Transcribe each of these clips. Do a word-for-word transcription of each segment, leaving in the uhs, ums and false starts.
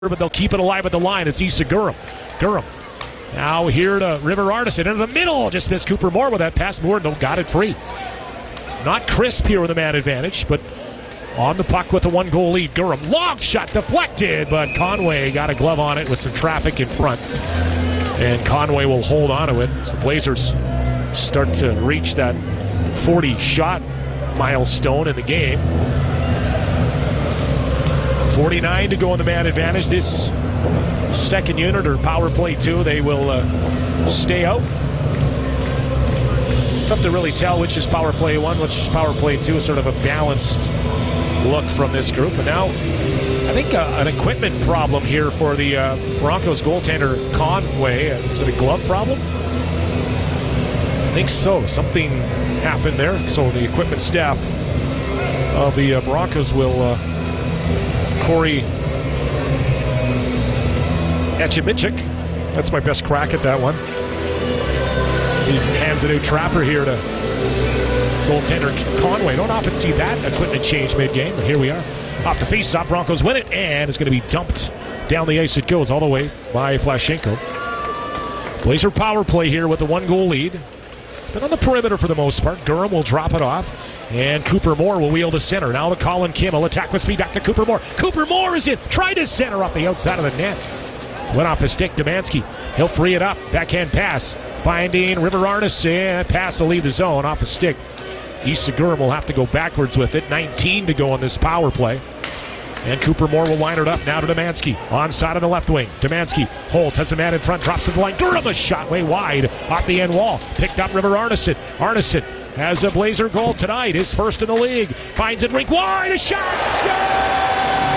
but they'll keep it alive at the line. It's Issa Gurham. Gurham now here to River Arneson into the middle. Just missed Cooper Moore with that pass. Moore got it free. Not crisp here with the man advantage, but on the puck with a one-goal lead. Gurham, long shot deflected, but Conway got a glove on it with some traffic in front. And Conway will hold on to it as the Blazers start to reach that forty-shot milestone in the game. forty-nine to go on the man advantage. This second unit or power play two, they will uh, stay out. Tough to really tell which is power play one, which is power play two. Sort of a balanced look from this group. And now I think uh, an equipment problem here for the uh, Broncos goaltender Conway. Is it a glove problem? I think so. Something happened there. So the equipment staff of the uh, Broncos will... Uh, Corey Echemichik. That's my best crack at that one. He hands it out Trapper here to goaltender Conway. Don't often see that equipment change mid-game, but here we are. Off the face-off, Broncos win it, and it's going to be dumped down the ice. It goes all the way by Flashenko. Blazer power play here with the one-goal lead. Been on the perimeter for the most part. Gurham will drop it off, and Cooper Moore will wheel to center. Now the Colin Kim will attack with speed back to Cooper Moore. Cooper Moore is in. Tried to center off the outside of the net. Went off the stick. Demansky. He'll free it up. Backhand pass. Finding River Arneson. Pass will leave the zone off the stick. Issa Gurham will have to go backwards with it. nineteen to go on this power play. And Cooper Moore will line it up now to Demansky. On side of the left wing. Demansky holds, has a man in front, drops to the line. Gurham, a shot way wide off the end wall. Picked up River Arneson. Arneson has a Blazer goal tonight. His first in the league. Finds it rink wide. A shot. Scores!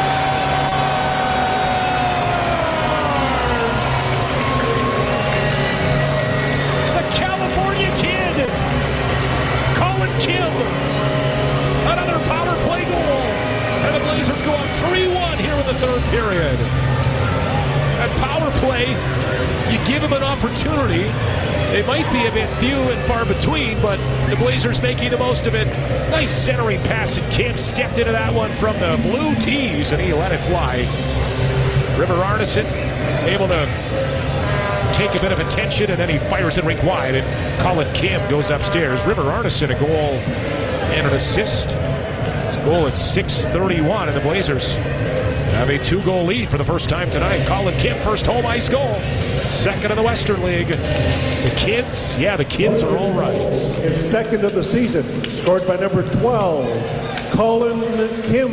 The California Kid. Colin Kim. Another power play goal. And the Blazers go up three one here in the third period. At power play, you give them an opportunity. They might be a bit few and far between, but the Blazers making the most of it. Nice centering pass, and Kim stepped into that one from the blue tees, and he let it fly. River Arneson able to take a bit of attention, and then he fires it rink wide, and Colin Kim goes upstairs. River Arneson, a goal and an assist. Goal at six thirty-one, and the Blazers have a two-goal lead for the first time tonight. Colin Kim, first home ice goal. Second in the Western League. The kids, yeah, the kids are all right. His second of the season, scored by number twelve, Colin Kim.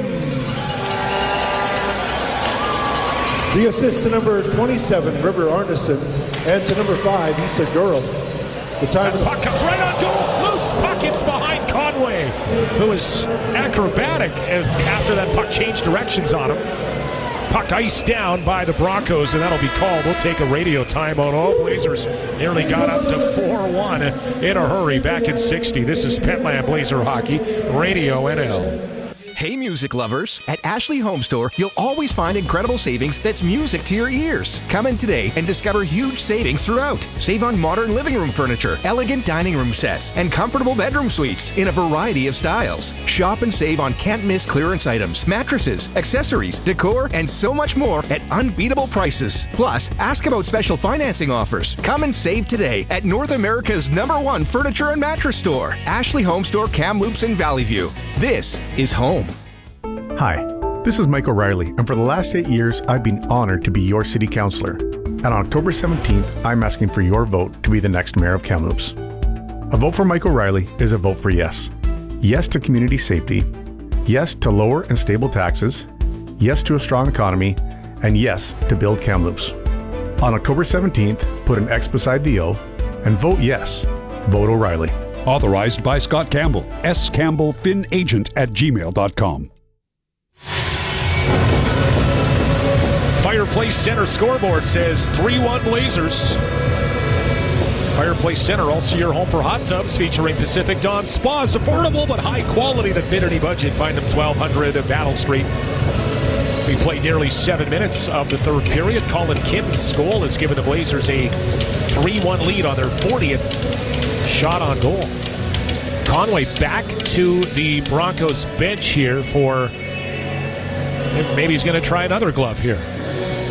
The assist to number twenty-seven, River Arneson, and to number five, Issa Gurham. The time that puck comes right on goal. Loose puck, it's behind Conway, who was acrobatic after that puck changed directions on him. Puck iced down by the Broncos, and that'll be called. We'll take a radio timeout. Oh, Blazers nearly got up to four one in a hurry back in sixty. This is Petland Blazer Hockey, Radio N L. Hey, music lovers. At Ashley Home Store, you'll always find incredible savings that's music to your ears. Come in today and discover huge savings throughout. Save on modern living room furniture, elegant dining room sets, and comfortable bedroom suites in a variety of styles. Shop and save on can't-miss clearance items, mattresses, accessories, decor, and so much more at unbeatable prices. Plus, ask about special financing offers. Come and save today at North America's number one furniture and mattress store, Ashley Home Store, Kamloops in Valley View. This is home. Hi, this is Mike O'Reilly, and for the last eight years, I've been honored to be your city councillor. And on October seventeenth, I'm asking for your vote to be the next mayor of Kamloops. A vote for Mike O'Reilly is a vote for yes. Yes to community safety, yes to lower and stable taxes, yes to a strong economy, and yes to build Kamloops. On October seventeenth, put an X beside the O and vote yes. Vote O'Reilly. Authorized by Scott Campbell, S. Campbell, Fin Agent at gmail dot com. Fireplace Center scoreboard says three one Blazers. Fireplace Center, also your home for hot tubs, featuring Pacific Dawn Spas. Affordable but high quality that fit any budget. Find them twelve hundred Battle Street. We played nearly seven minutes of the third period. Colin Kim's goal has given the Blazers a three one lead on their fortieth shot on goal. Conway back to the Broncos bench here for... maybe he's going to try another glove here.